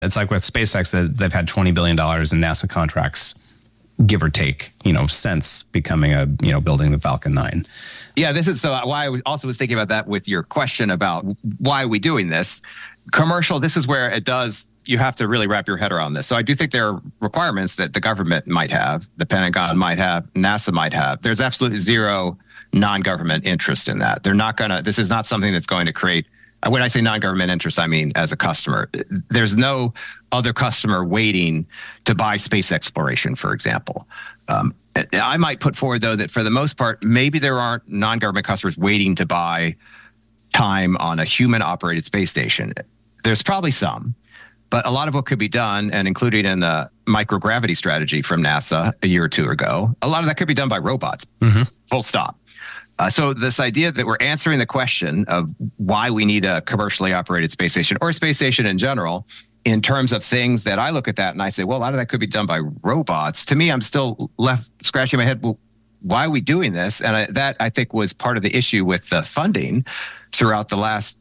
It's like with SpaceX that they've had $20 billion in NASA contracts, give or take, since becoming building the Falcon 9. Yeah, this is so why I was thinking about that with your question about why are we doing this. Commercial, this is where you have to really wrap your head around this. So I do think there are requirements that the government might have, the Pentagon might have, NASA might have. There's absolutely zero non-government interest in that. This is not something that's going to create, when I say non-government interest, I mean as a customer. There's no other customer waiting to buy space exploration, for example. I might put forward, though, that for the most part, maybe there aren't non-government customers waiting to buy time on a human-operated space station. There's probably some, but a lot of what could be done, and including in the microgravity strategy from NASA a year or two ago, a lot of that could be done by robots, full stop. So this idea that we're answering the question of why we need a commercially operated space station or a space station in general, in terms of things that I look at that and I say, well, a lot of that could be done by robots. To me, I'm still left scratching my head. Well, why are we doing this? And that I think was part of the issue with the funding throughout the last,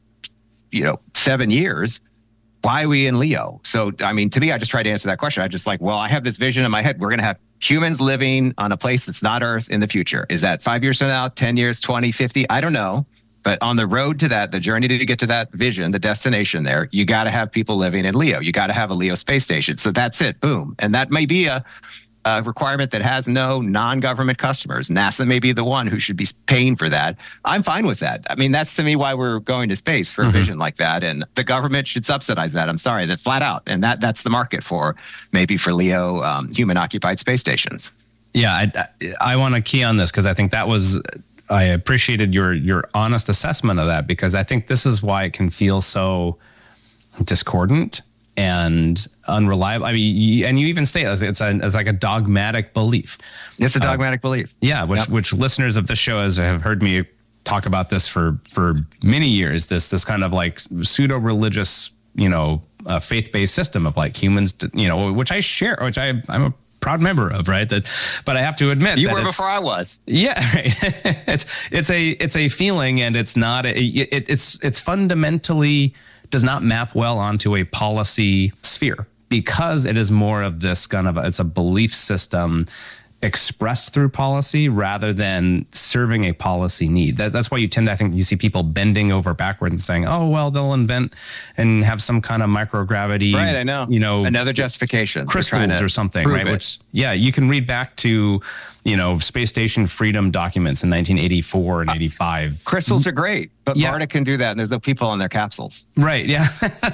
7 years. Why are we in LEO? So, to me, I just try to answer that question. I just I have this vision in my head. We're going to have humans living on a place that's not Earth in the future. Is that 5 years from now, 10 years, 20, 50? I don't know. But on the road to that, the journey to get to that vision, the destination there, you got to have people living in LEO. You got to have a LEO space station. So that's it. Boom. And that may be a requirement that has no non-government customers. NASA may be the one who should be paying for that. I'm fine with that. That's to me why we're going to space, for a vision like that. And the government should subsidize that. I'm sorry, that flat out. And that's the market for LEO human-occupied space stations. Yeah, I want to key on this because I think I appreciated your honest assessment of that, because I think this is why it can feel so discordant and unreliable. And you even say it's like a dogmatic belief. It's a dogmatic belief. Yeah, which listeners of this show have heard me talk about this for many years. This kind of like pseudo-religious, faith-based system of like humans, which I share, which I'm a proud member of, right? But I have to admit you were before I was. Yeah, right. it's a feeling, and it's not. It's fundamentally does not map well onto a policy sphere, because it is more of this kind of it's a belief system expressed through policy rather than serving a policy need. That's why I think you see people bending over backwards and saying, oh, well, they'll invent and have some kind of microgravity. Right, I know. Another justification. Crystals or something, right? Which, you can read back to, Space Station Freedom documents in 1984 and 85. Crystals are great, but MARTA can do that, and there's no people on their capsules. Right, yeah.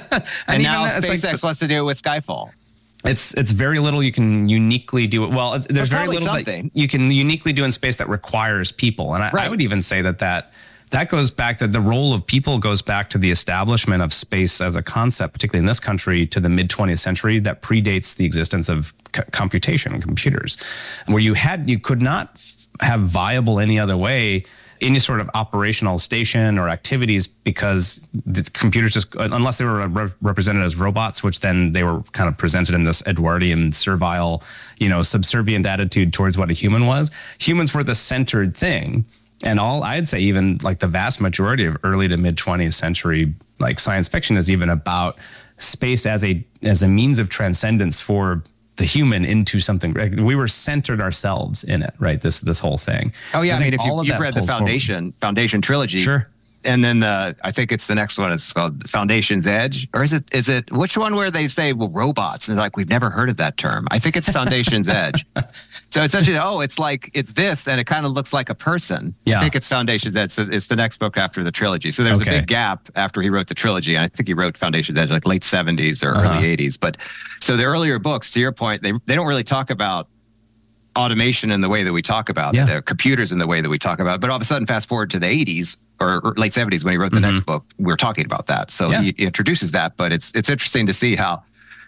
and now SpaceX wants to do it with Skyfall. It's very little you can uniquely do. Well, there's very little something that you can uniquely do in space that requires people. And I would even say that goes back, that the role of people goes back to the establishment of space as a concept, particularly in this country, to the mid 20th century, that predates the existence of computation and computers, where you could not have viable any other way any sort of operational station or activities, because the computers just, unless they were represented as robots, which then they were kind of presented in this Edwardian servile, subservient attitude towards what a human was. Humans were the centered thing. And I'd say even like the vast majority of early to mid 20th century, like science fiction is even about space as a means of transcendence for the human into something. We were centered ourselves in it, right? This whole thing. Oh yeah, if you've read the Foundation trilogy, sure. And then I think it's the next one. It's called Foundation's Edge, or is it which one where they say, well, robots? And they're like, we've never heard of that term. I think it's Foundation's Edge. So essentially, it's this, and it kind of looks like a person. Yeah. I think it's Foundation's Edge. So it's the next book after the trilogy. So there's a big gap after he wrote the trilogy. I think he wrote Foundation's Edge like late 70s or early 80s. But so the earlier books, to your point, they don't really talk about automation in the way that we talk about it, computers in the way that we talk about it. But all of a sudden, fast forward to the 80s or late 70s when he wrote the next book, we're talking about that. So he introduces that, but it's interesting to see how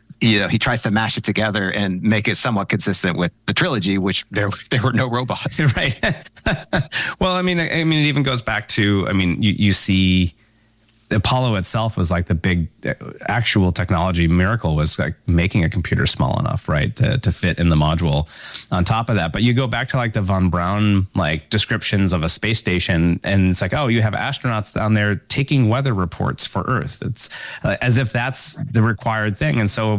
he tries to mash it together and make it somewhat consistent with the trilogy, which there were no robots. Right. Well, it even goes back to, you see Apollo itself was like the big actual technology miracle, was like making a computer small enough, right, to fit in the module on top of that. But you go back to like the von Braun like descriptions of a space station, and it's like, oh, you have astronauts down there taking weather reports for Earth. It's as if that's the required thing. And so